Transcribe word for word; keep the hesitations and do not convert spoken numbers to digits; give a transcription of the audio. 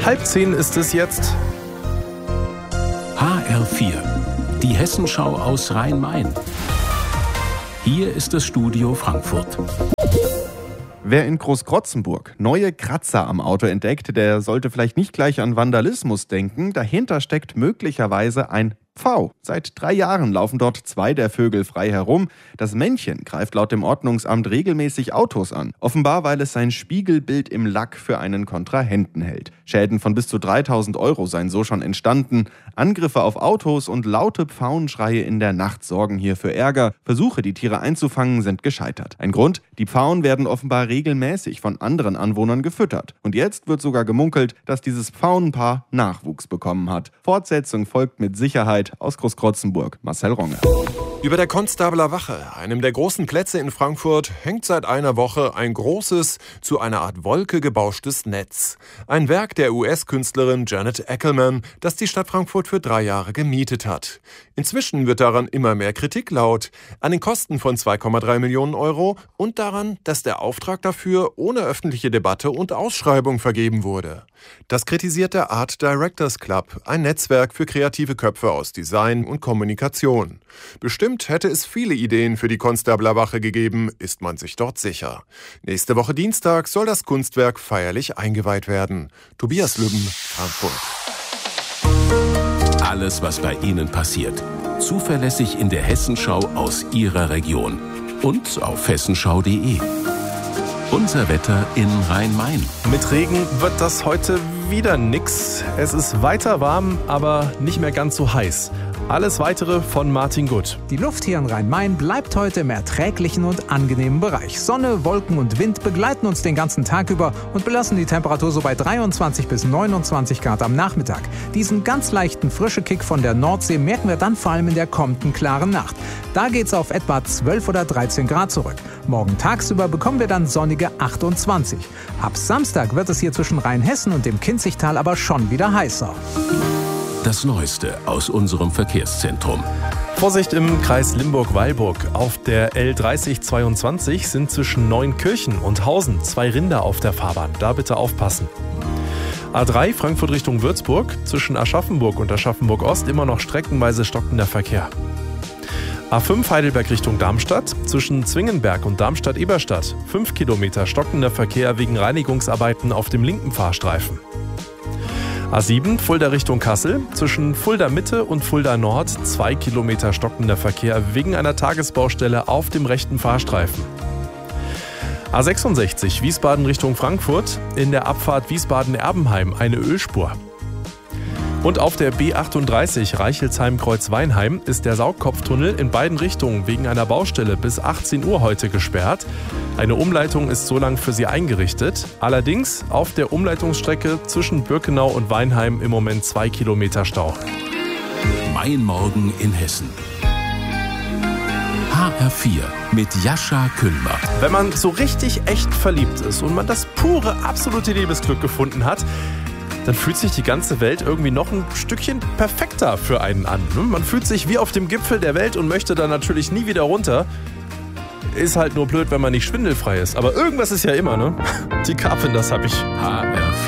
Halb zehn ist es jetzt. H R vier, die Hessenschau aus Rhein-Main. Hier ist das Studio Frankfurt. Wer in Großkrotzenburg neue Kratzer am Auto entdeckt, der sollte vielleicht nicht gleich an Vandalismus denken. Dahinter steckt möglicherweise ein Pfau. Seit drei Jahren laufen dort zwei der Vögel frei herum. Das Männchen greift laut dem Ordnungsamt regelmäßig Autos an. Offenbar, weil es sein Spiegelbild im Lack für einen Kontrahenten hält. Schäden von bis zu dreitausend Euro seien so schon entstanden. Angriffe auf Autos und laute Pfauenschreie in der Nacht sorgen hier für Ärger. Versuche, die Tiere einzufangen, sind gescheitert. Ein Grund? Die Pfauen werden offenbar regelmäßig von anderen Anwohnern gefüttert. Und jetzt wird sogar gemunkelt, dass dieses Pfauenpaar Nachwuchs bekommen hat. Fortsetzung folgt mit Sicherheit. Aus Großkrotzenburg, Marcel Ronge. Über der Konstabler Wache, einem der großen Plätze in Frankfurt, hängt seit einer Woche ein großes, zu einer Art Wolke gebauschtes Netz. Ein Werk der U S-Künstlerin Janet Ackerman, das die Stadt Frankfurt für drei Jahre gemietet hat. Inzwischen wird daran immer mehr Kritik laut. An den Kosten von zwei Komma drei Millionen Euro und daran, dass der Auftrag dafür ohne öffentliche Debatte und Ausschreibung vergeben wurde. Das kritisiert der Art Directors Club, ein Netzwerk für kreative Köpfe aus Design und Kommunikation. Bestimmt hätte es viele Ideen für die Konstabler Wache gegeben, ist man sich dort sicher. Nächste Woche Dienstag soll das Kunstwerk feierlich eingeweiht werden. Tobias Lübben, Frankfurt. Alles, was bei Ihnen passiert. Zuverlässig in der Hessenschau aus Ihrer Region. Und auf hessenschau punkt de. Unser Wetter in Rhein-Main. Mit Regen wird das heute wieder nix. Es ist weiter warm, aber nicht mehr ganz so heiß. Alles Weitere von Martin Gutt. Die Luft hier in Rhein-Main bleibt heute im erträglichen und angenehmen Bereich. Sonne, Wolken und Wind begleiten uns den ganzen Tag über und belassen die Temperatur so bei dreiundzwanzig bis neunundzwanzig Grad am Nachmittag. Diesen ganz leichten frische Kick von der Nordsee merken wir dann vor allem in der kommenden klaren Nacht. Da geht's auf etwa zwölf oder dreizehn Grad zurück. Morgen tagsüber bekommen wir dann sonnige achtundzwanzig. Ab Samstag wird es hier zwischen Rheinhessen und dem Kinzigtal aber schon wieder heißer. Das Neueste aus unserem Verkehrszentrum. Vorsicht im Kreis Limburg-Weilburg. Auf der L dreißig zweiundzwanzig sind zwischen Neunkirchen und Hausen zwei Rinder auf der Fahrbahn. Da bitte aufpassen. A drei Frankfurt Richtung Würzburg. Zwischen Aschaffenburg und Aschaffenburg-Ost immer noch streckenweise stockender Verkehr. A fünf Heidelberg Richtung Darmstadt. Zwischen Zwingenberg und Darmstadt-Eberstadt. fünf Kilometer stockender Verkehr wegen Reinigungsarbeiten auf dem linken Fahrstreifen. A sieben Fulda Richtung Kassel. Zwischen Fulda Mitte und Fulda Nord zwei Kilometer stockender Verkehr wegen einer Tagesbaustelle auf dem rechten Fahrstreifen. A sechsundsechzig Wiesbaden Richtung Frankfurt. In der Abfahrt Wiesbaden-Erbenheim eine Ölspur. Und auf der B achtunddreißig Reichelsheim-Kreuzweinheim ist der Saugkopftunnel in beiden Richtungen wegen einer Baustelle bis achtzehn Uhr heute gesperrt. Eine Umleitung ist so lang für sie eingerichtet. Allerdings auf der Umleitungsstrecke zwischen Birkenau und Weinheim im Moment zwei Kilometer Stau. Mein Morgen in Hessen. H R vier mit Jascha Kühlmer. Wenn man so richtig echt verliebt ist und man das pure, absolute Liebesglück gefunden hat, dann fühlt sich die ganze Welt irgendwie noch ein Stückchen perfekter für einen an. Man fühlt sich wie auf dem Gipfel der Welt und möchte dann natürlich nie wieder runter. Ist halt nur blöd, wenn man nicht schwindelfrei ist. Aber irgendwas ist ja immer, ne? Die Carpenters hab ich. H R